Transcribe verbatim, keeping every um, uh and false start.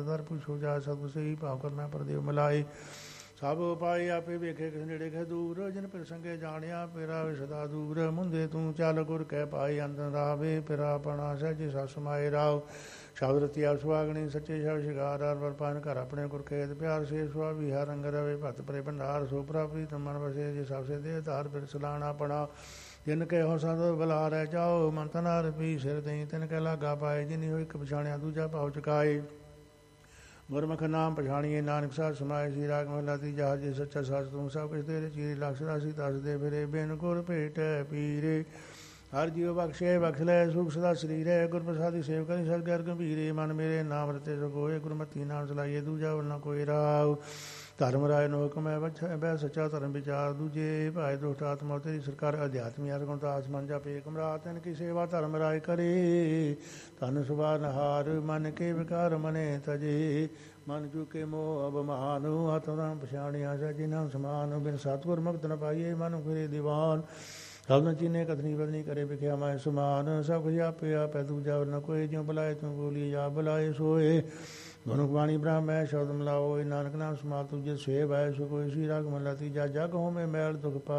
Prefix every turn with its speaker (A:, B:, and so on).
A: ਦਰ ਪੁੱਛੋ ਜਾ ਸਤਿ ਸਹੀ ਭਾਵ ਕਰਨਾ ਪਰਦੇਵ ਮਿਲਾਏ ਸਭ ਉਪਾਏ ਆਪੇ ਵੇਖੇ ਕਿਸ ਨੇੜੇ ਖੈ ਦੂਰ ਜਿਨ ਫਿਰ ਸੰਗੇ ਜਾਣਿਆ ਪੇਰਾ ਸਦਾ ਦੂਰ ਮੁੰਦੇ ਤੂੰ ਚੱਲ ਗੁਰ ਕਹਿ ਪਾਏ ਅੰਦਰ ਰਾਵੇ ਪੇਰਾ ਆਪਣਾ ਸਹਿਜ ਸਸ ਮਾਏ ਰਾਵ ਸ਼ਬਦ ਰਤਿਆ ਸੁਹਾਗਣੀ ਸੱਚੇ ਸ਼ਬ ਸ਼ਿਗਾਰ ਹਰ ਵਰਪਾਨ ਘਰ ਆਪਣੇ ਗੁਰ ਖੇਤ ਪਿਆਰ ਸੇ ਸੁਆ ਵਿਹਾਰ ਰੰਗ ਰਵੇ ਭਤ ਪਰੇ ਭੰਡਾਰ ਸੋ ਪ੍ਰਾਪਤੀ ਮਨ ਵਸੇ ਜੇ ਸਭ ਸੇ ਦੇ ਧਾਰ ਫਿਰ ਸਲਾਣਾ ਆਪਣਾ ਜਿਨ ਕੇ ਹੋ ਸੰਤ ਬੁਲਾ ਰਹਿ ਜਾਓ ਮਨ ਤਨਾਰ ਪੀ ਸਿਰ ਦਈ ਤਿਨ ਕੇ ਲਾਗਾ ਪਾਏ ਜਿਨੀ ਹੋਇ ਇੱਕ ਪਛਾਣਿਆ ਦੂਜਾ ਭਾਉ ਚੁਕਾਏ ਗੁਰਮੁਖ ਨਾਮ ਪਛਾਣੀਏ ਨਾਨਕ ਸਾਧ ਸਮਾਏ ਸੀ ਰਾਗ ਮਹਲਾ ਤੀਜਾ ਜੇ ਸੱਚਾ ਸਾਚ ਤੂੰ ਸਭ ਕੁਛ ਤੇਰੇ ਚੀਰੇ ਲਕਸ਼ ਰਾਸੀ ਦੱਸ ਦੇ ਫਿਰੇ ਬਿਨ ਗੁਰ ਭੇਟ ਪੀਰੇ ਹਰ ਜੀਵ ਬਖਸ਼ੇ ਬਖਸ਼ ਲੈ ਸੁਖ ਸਦਾ ਸਰੀਰੇ ਗੁਰ ਪ੍ਰਸਾਦੀ ਸੇਵ ਕਰੀ ਸਦ ਗਰ ਗੰਭੀਰੇ ਮਨ ਮੇਰੇ ਨਾਮ ਰਤੇ ਸਗੋਏ ਗੁਰਮਤੀ ਨਾਮ ਚਲਾਈਏ ਦੂਜਾ ਵਰਨਾ ਕੋਈ ਰਾਵ ਧਰਮ ਰਾਏ ਨੂੰ ਹੁਕਮ ਹੈ ਬਛੈ ਬੈ ਸੱਚਾ ਧਰਮ ਵਿਚਾਰ ਦੂਜੇ ਭਾਏ ਦੁਸ਼ਟ ਆਤਮਾ ਤੇਰੀ ਸਰਕਾਰ ਅਧਿਆਤਮੀ ਅਰਗੁਣ ਤਾਂ ਆਸਮਨ ਜਾਪੇ ਕਮਰਾ ਤਨ ਕੀ ਸੇਵਾ ਧਰਮ ਰਾਏ ਕਰੇ ਧਨ ਸੁਭਾ ਨਹਾਰ ਮਨ ਕੇ ਵਿਕਾਰ ਮਨੇ ਤਜੇ ਮਨ ਚੁਕੇ ਮੋਹ ਅਬਮਾਨ ਆਤਮ ਪਛਾਣਿਆ ਸਚਿ ਨਾਮ ਸਮਾਨ ਬਿਨ ਸਤਿਗੁਰ ਮੁਕਤ ਨ ਪਾਈਏ ਮਨ ਫਿਰੇ ਦੀਵਾਨ ਸਭ ਨ ਚੀਨੇ ਕਥਨੀ ਬਦਨੀ ਕਰੇ ਵਿਖਿਆ ਮੈਂ ਸਮਾਨ ਸਭ ਕੁਝ ਆਪੇ ਆਪੈ ਦੂਜਾ ਵਰ ਨ ਕੋਈ ਜਿਉ ਬੁਲਾਏ ਤੂੰ ਬੋਲੀ ਜਾ ਬੁਲਾਏ ਸੋਏ ਗੁਰੂ ਬਾਣੀ ਬ੍ਰਹਮ ਹੈ ਸ਼ਬਦ ਮਿਲਾਓ ਨਾਨਕ ਨਾਮ ਸਮਾਲ ਤੁਝੇ ਸੇਵ ਹੈ ਸੋ ਕੋਈ ਸੀ ਰਾਗ ਮਹਲਾ ਤੀਜਾ ਜਗ ਹੋਮੇ ਮੈਲ ਦੁਖ ਪਾ